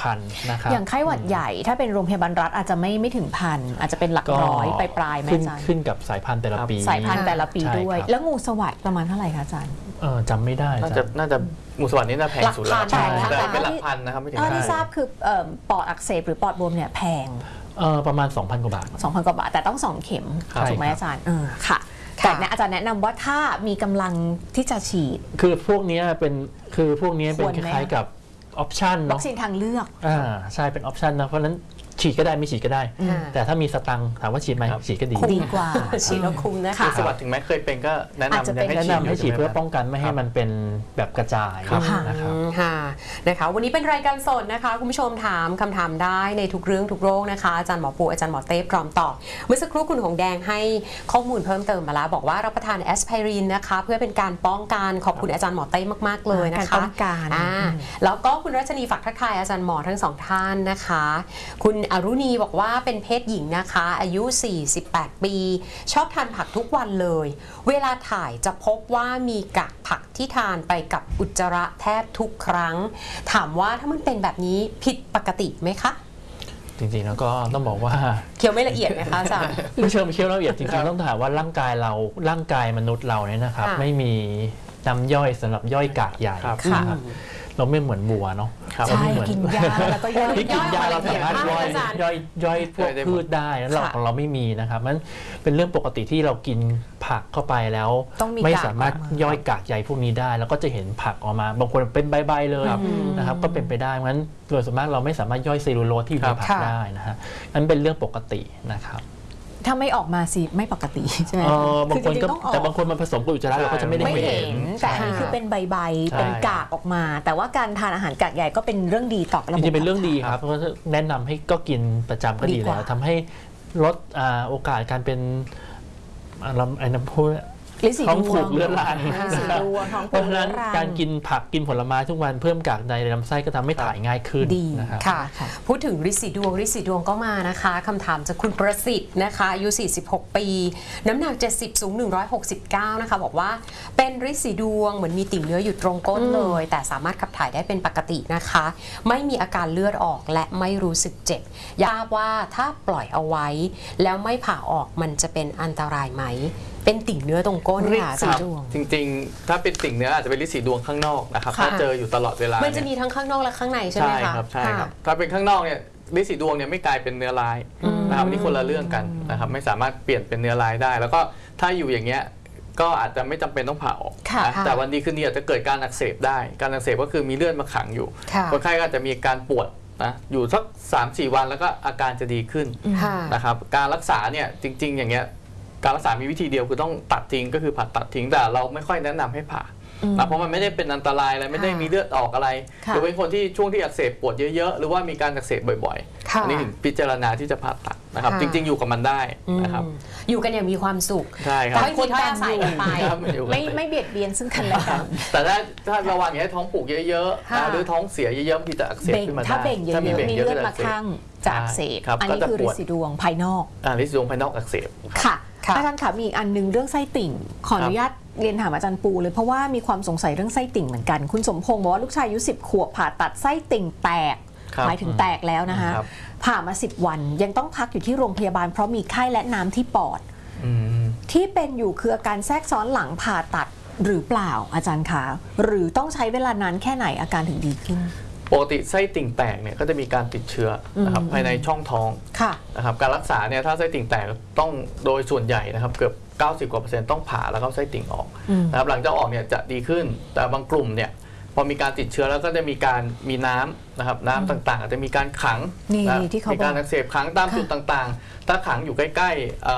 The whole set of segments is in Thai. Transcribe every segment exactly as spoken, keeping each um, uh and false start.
พันนะครับอย่างไข้หวัดใหญ่ถ้าเป็นโรงพยาบาลรัฐอาจจะไม่ไม่ถึงพันอาจจะเป็นหลักร้อยปลายๆแม่อาจารย์ขึ้นกับสายพันธุ์แต่ละปีสายพันธุ์แต่ละปีด้วยแล้วงูสวัสด์ประมาณเท่าไหร่คะอาจารย์เออจำไม่ได้น่าจะน่าจะงูสวัสด์นี่น่าแพงสุดแล้วแต่เป็นหลักพันนะครับไม่ถึงที่ทราบคือปอดอักเสบหรือปอดบวมเนี่ยแพงเออประมาณ สองพัน กว่าบาทสองพัน กว่าบาทแต่ต้องสองเข็มถูกไหมอาจารย์เออค่ะแต่อาจารย์แนะนำว่าถ้ามีกำลังที่จะฉีดคือพวกนี้เป็นคือพวกนี้เป็นคล้ายๆกับออปชั่นเนาะวัคซีนทางเลือกอ่าใช่เป็นออปชั่นนะเพราะฉะนั้นฉีดก็ได้ไม่ฉีดก็ได้แต่ถ้ามีสตังค์ถามว่าฉีดไหมฉีดก็ดีดีกว่าฉีดแล้วคุ้มนะคะสวัสดิ์ถึงแม้เคยเป็นก็แนะนำแนะนำให้ฉีดเพื่อป้องกันไม่ให้มันเป็นแบบกระจายนะครับค่ะนะคะวันนี้เป็นรายการสดนะคะคุณผู้ชมถามคำถามได้ในทุกเรื่องทุกโรคนะคะอาจารย์หมอปูอาจารย์หมอเต้พร้อมตอบเมื่อสักครู่คุณหงแดงให้ข้อมูลเพิ่มเติมมาแล้วบอกว่ารับประทานแอสไพรินนะคะเพื่อเป็นการป้องกันขอบคุณอาจารย์หมอเต้มากๆเลยนะคะป้องกันแล้วก็คุณรัชนีฝากทักทายอาจารย์หมอทั้งสองท่านนะคะคุณอรุณีบอกว่าเป็นเพศหญิงนะคะอายุสี่สิบแปดปีชอบทานผักทุกวันเลยเวลาถ่ายจะพบว่ามีกากผักที่ทานไปกับอุจจาระแทบทุกครั้งถามว่าถ้ามันเป็นแบบนี้ผิดปกติไหมคะจริงๆแล้วก็ต้องบอกว่าเคี้ยวไม่ละเอียดนะคะอาจารย์ไม่เชิงเคี้ยวละเอียดจริงๆต้องถามว่าร่างกายเราร่างกายมนุษย์เราเนี่ยนะครับไม่มีน้ำย่อยสำหรับย่อยกากใหญ่เราไม่เหมือนวัวเนาะใช่กินยาแล้วก็ย่อยกินยาเราสามารถย่อยย่อยย่อยพวกพืชได้แล้วเราของเราไม่มีนะครับมันเป็นเรื่องปกติที่เรากินผักเข้าไปแล้วไม่สามารถย่อยกากใยพวกนี้ได้แล้วก็จะเห็นผักออกมาบางคนเป็นใบๆเลยนะครับก็เป็นไปได้งั้นโดยส่วนมากเราไม่สามารถย่อยเซลลูโลสที่อยู่ในผักได้นะฮะนั่นเป็นเรื่องปกตินะครับถ้าไม่ออกมาสิไม่ปกติใช่ไหมบางคนก็แต่บางคนมันผสมกับอุจจาระเราก็จะไม่ได้เห็นแต่อันนี้คือเป็นใบๆเป็นกากออกมาแต่ว่าการทานอาหารกากใหญ่ก็เป็นเรื่องดีต่อระบบจริงๆเป็นเรื่องดีครับเพราะแนะนำให้ก็กินประจำก็ดีแล้วทำให้ลดโอกาสการเป็นอะไรไอ้น้ำพุท้องผูกเลือดลางเพราะฉะนั้นการกินผักกินผลไม้ทุกวันเพิ่มกากใยในลำไส้ก็ทำให้ถ่ายง่ายขึ้นนะครับค่ะพูดถึงฤทธิ์สีดวงฤทธิ์สีดวงก็มานะคะคำถามจากคุณประสิทธิ์นะคะอายุสี่สิบหกปีน้ำหนักเจ็ดสิบสูงหนึ่งร้อยหกสิบเก้านะคะบอกว่าเป็นฤทธิ์สีดวงเหมือนมีติ่งเนื้ออยู่ตรงก้นเลยแต่สามารถขับถ่ายได้เป็นปกตินะคะไม่มีอาการเลือดออกและไม่รู้สึกเจ็บทราบว่าถ้าปล่อยเอาไว้แล้วไม่ผ่าออกมันจะเป็นอันตรายไหมเป็นติ่งเนื้อตรงก้นค่ะสีดวงจริงๆถ้าเป็นติ่งเนื้ออาจจะเป็นฤทธิ์สีดวงข้างนอกนะครับถ้าเจออยู่ตลอดเวลามันจะมีทั้งข้างนอกและข้างในใช่ไหมคะใช่ครับใช่ครับถ้าเป็นข้างนอกเนี่ยฤทธิ์สีดวงเนี่ยไม่กลายเป็นเนื้อร้ายนะครับนี่คนละเรื่องกันนะครับไม่สามารถเปลี่ยนเป็นเนื้อร้ายได้แล้วก็ถ้าอยู่อย่างเงี้ยก็อาจจะไม่จำเป็นต้องผ่าออกแต่วันดีคืนดีอาจจะเกิดการอักเสบได้การอักเสบก็คือมีเลือดมาขังอยู่คนไข้ก็อาจจะมีการปวดนะอยู่สัก สามสี่ วันแล้วก็อาการจะดีขึ้นนะครับการรักษาเนี่ยจริงๆอย่างเงี้ยการรักษามีวิธีเดียวคือต้องตัดทิ้งก็คือผ่าตัดทิ้งแต่เราไม่ค่อยแนะนำให้ผ่าเพราะมันไม่ได้เป็นอันตรายอะไรไม่ได้มีเลือดออกอะไรหรือเป็นคนที่ช่วงที่อักเสบปวดเยอะๆหรือว่ามีการอักเสบบ่อยๆอันนี้ถึงพิจารณาที่จะผ่าตัดนะครับจริงๆอยู่กับมันได้นะครับอยู่กันอย่างมีความสุขใช่ครับไม่คนอาศัยกันไปไม่ไม่เบียดเบียนซึ่งกันและกันแต่ถ้าถ้าระวังอย่างนี้ท้องผูกเยอะๆหรือท้องเสียเยอะๆที่จะอักเสบขึ้นมาได้ถ้าเบ่งเยอะๆมีเลือดมาข้างจะอักเสบอันนี้คือฤทธิ์สีดวงภายนอกฤทธิ์สีดวงภายนอกอักเสบค่ะอาจารย์ค่ะมีอีกอันนึงเรื่องไส้ติ่งขออนุญาตเรียนถามอาจารย์ปูเลยเพราะว่ามีความสงสัยเรื่องไส้ติ่งเหมือนกันคุณสมพงศ์บอกว่าลูกชายอายุสิบขวบผ่าตัดไส้ติ่งแตกหมายถึงแตกแล้วนะคะผ่ามาสิบวันยังต้องพักอยู่ที่โรงพยาบาลเพราะมีไข้และน้ำที่ปอดที่เป็นอยู่คืออาการแทรกซ้อนหลังผ่าตัดหรือเปล่าอาจารย์คะหรือต้องใช้เวลานานแค่ไหนอาการถึงดีขึ้นปกติไส้ติ่งแตกเนี่ยก็จะมีการติดเชื้อนะครับภายในช่องท้องนะครับการรักษาเนี่ยถ้าไส้ติ่งแตกต้องโดยส่วนใหญ่นะครับเกือบเก้าสิบกว่าเปอร์เซ็นต์ต้องผ่าแล้วก็ไส้ติ่งออกนะครับหลังจากออกเนี่ยจะดีขึ้นแต่บางกลุ่มเนี่ยพอมีการติดเชื้อแล้วก็จะมีการมีน้ำนะครับน้ำต่างๆอาจจะมีการขังมีการอักเสบขังตามจุดต่างๆถ้าขังอยู่ใกล้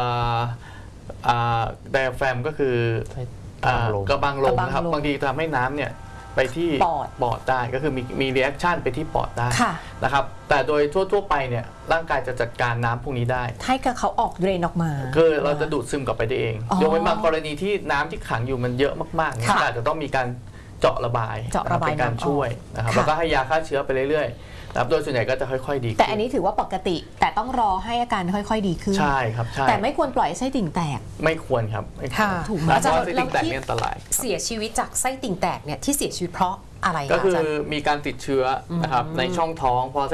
ๆไดอะแฟรมก็คือกระบังลมนะครับบางทีทำให้น้ำเนี่ยไปที่ปอดได้ก็คือมีมีรีแอคชั่นไปที่ปอดได้นะครับแต่โดยทั่วๆไปเนี่ยร่างกายจะจัดการน้ำพวกนี้ได้ให้กับเขาออกเดรนออกมาคือเราจะดูดซึมกลับไปได้เองยกเว้นบางกรณีที่น้ำที่ขังอยู่มันเยอะมากๆเนี่ยอาจจะต้องมีการเจาะระบายเป็นการช่วยนะครับแล้วก็ให้ยาฆ่าเชื้อไปเรื่อยๆนะครับโดยส่วนใหญ่ก็จะค่อยๆดีแต่อันนี้ถือว่าปกติแต่ต้องรอให้อาการค่อยๆดีขึ้นใช่ครับใช่แต่ไม่ควรปล่อยไส้ติ่งแตกไม่ควรครับถูกไหมเพราะไส้ติ่งแตกเนี่ยอันตรายเสียชีวิตจากไส้ติ่งแตกเนี่ยที่เสียชีวิตเพราะอะไรก็คือมีการติดเชื้อนะครับในช่องท้องพอ